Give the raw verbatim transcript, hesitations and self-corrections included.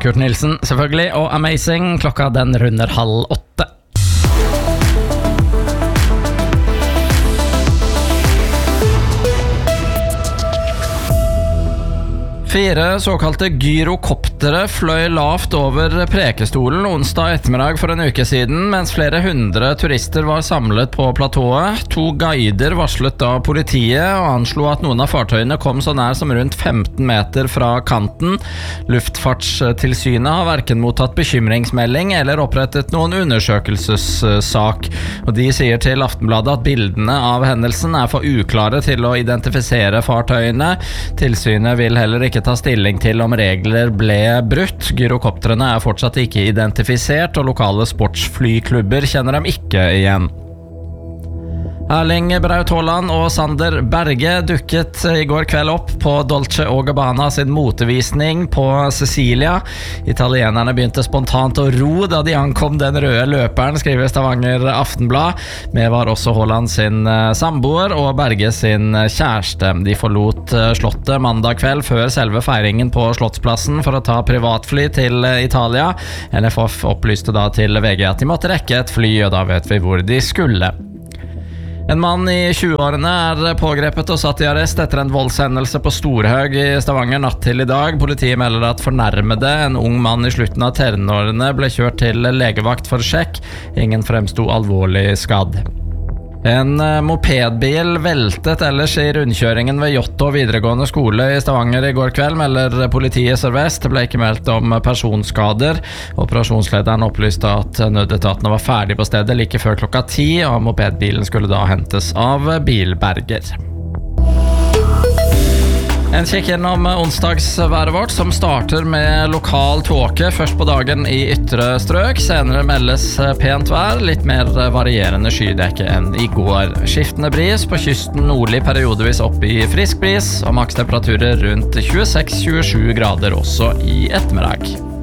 Kurt Nilsen, selvfølgelig, og Amazing. Klokka den runder halv åtte. Fire såkalte gyrokoptere fløy lavt over Prekestolen onsdag ettermiddag for en uke siden, mens flere hundre turister var samlet på platået. To guider varslet da politiet og anslo at noen av fartøyene kom så nær som rundt femten meter fra kanten. Luftfartstilsynet har hverken mottatt bekymringsmelding eller opprettet noen undersøkelsessak. Og de sier til Aftenbladet at bildene av hendelsen er for uklare til å identifisere fartøyene. Tilsynet vil heller ikke ta stilling til om regler ble brutt. Gyrokoptrene er fortsatt ikke identifisert, og lokale sportsflyklubber kjenner dem ikke igjen. Erling Braut Haaland og Sander Berge dukket i går kveld opp på Dolce og Gabbana sin motevisning på Sicilia. Italienerne begynte spontant å ro da de ankom den røde løperen, skriver Stavanger Aftenblad. Med var også Haaland sin samboer og Berge sin kjæreste. De forlot slottet mandag kveld før selve feiringen på Slottsplassen for å ta privatfly til Italia. N F F opplyste da til V G at de måtte rekke et fly, og da vet vi hvor de skulle. En mann i tjueårene er pågrepet og satt i arrest etter en voldshendelse på Storhaug i Stavanger natt til i dag. Politiet melder at fornærmede, en ung mann i slutten av tenårene, ble kjørt til legevakt for sjekk. Ingen fremsto alvorlig skadd. En mopedbil veltet ellers i rundkjøringen ved Jåttå videregående skole i Stavanger i går kveld, melder politiet Sør-Vest. Det ble ikke meldt om personskader. Operasjonslederen opplyste at nødetatene var ferdig på stedet like før klokka ti, og mopedbilen skulle da hentes av bilberger. En kikk gjennom onsdagsværet vårt, som starter med lokal tåke først på dagen i ytre strøk. Senere meldes pent vær, litt mer varierende skydekke enn i går. Skiftende bris, på kysten nordlig periodevis opp i frisk bris, og makstemperaturer rundt tjueseks til tjuesju grader også i ettermiddag.